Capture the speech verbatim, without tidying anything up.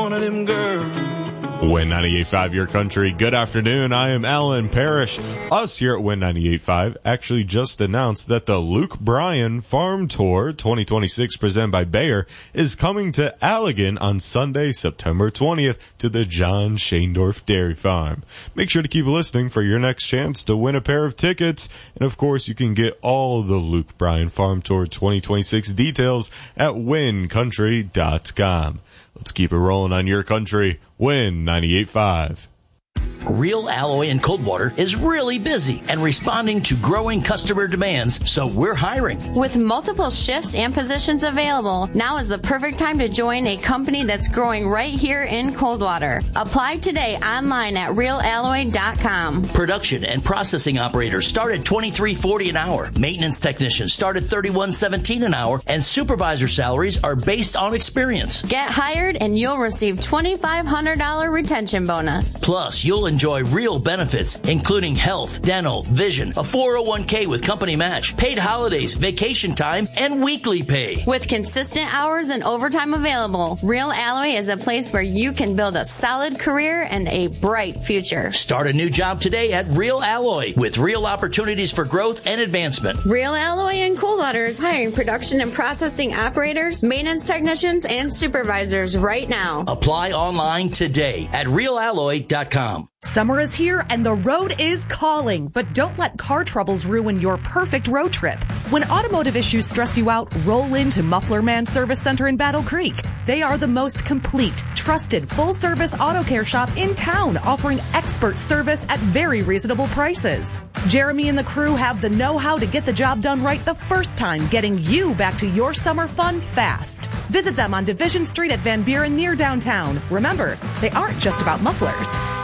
one of them girls. Win ninety-eight point five Your Country. Good afternoon. I am Alan Parrish. Us here at Win ninety-eight point five actually just announced that the Luke Bryan Farm Tour twenty twenty-six presented by Bayer is coming to Allegan on Sunday, September twentieth to the John Shaindorf Dairy Farm. Make sure to keep listening for your next chance to win a pair of tickets. And of course, you can get all the Luke Bryan Farm Tour twenty twenty-six details at win country dot com. Let's keep it rolling on Your Country. Win ninety-eight point five. Real Alloy in Coldwater is really busy and responding to growing customer demands, so we're hiring. With multiple shifts and positions available, now is the perfect time to join a company that's growing right here in Coldwater. Apply today online at real alloy dot com. Production and processing operators start at twenty-three forty an hour. Maintenance technicians start at thirty-one seventeen an hour, and supervisor salaries are based on experience. Get hired and you'll receive twenty-five hundred dollars retention bonus. Plus, you'll enjoy real benefits, including health, dental, vision, a four oh one k with company match, paid holidays, vacation time, and weekly pay. With consistent hours and overtime available, Real Alloy is a place where you can build a solid career and a bright future. Start a new job today at Real Alloy with real opportunities for growth and advancement. Real Alloy in Coldwater is hiring production and processing operators, maintenance technicians, and supervisors right now. Apply online today at real alloy dot com. Summer is here and the road is calling, but don't let car troubles ruin your perfect road trip. When automotive issues stress you out, roll into Muffler Man Service Center in Battle Creek. They are the most complete, trusted, full-service auto care shop in town, offering expert service at very reasonable prices. Jeremy and the crew have the know-how to get the job done right the first time, getting you back to your summer fun fast. Visit them on Division Street at Van Buren near downtown. Remember, they aren't just about mufflers.